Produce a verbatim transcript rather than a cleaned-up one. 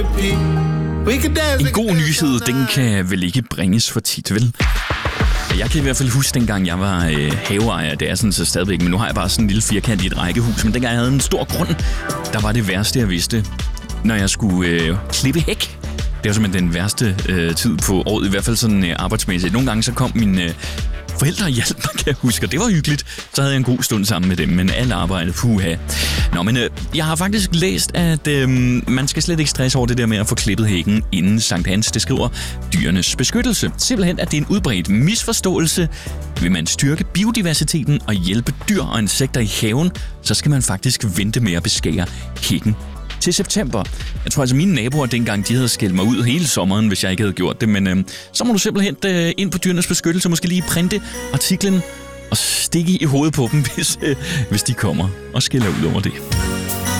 En god nyhed, den kan vel ikke bringes for tit, vel? Jeg kan i hvert fald huske, dengang jeg var øh, haveejer. Det er sådan så stadigvæk, men nu har jeg bare sådan en lille firkant i et rækkehus. Men dengang jeg havde en stor grund, der var det værste, jeg vidste, når jeg skulle øh, klippe hæk. Det var simpelthen den værste øh, tid på året, i hvert fald sådan øh, arbejdsmæssigt. Nogle gange så kom min øh, forældre hjalp mig, kan jeg huske, og det var hyggeligt. Så havde jeg en god stund sammen med dem, men alle arbejdede, puha. Nå, men øh, jeg har faktisk læst, at øh, man skal slet ikke stresse over det der med at få klippet hækken inden Sankt Hans. Det skriver Dyrenes Beskyttelse. Simpelthen, at det er en udbredt misforståelse. Vil man styrke biodiversiteten og hjælpe dyr og insekter i haven, så skal man faktisk vente med at beskære hækken til september. Jeg tror altså, mine naboer dengang, de havde skældt mig ud hele sommeren, hvis jeg ikke havde gjort det. Men øh, så må du simpelthen øh, ind på Dyrenes Beskyttelse, måske lige printe artiklen og stikke i hovedet på dem, hvis, øh, hvis de kommer og skælder ud over det.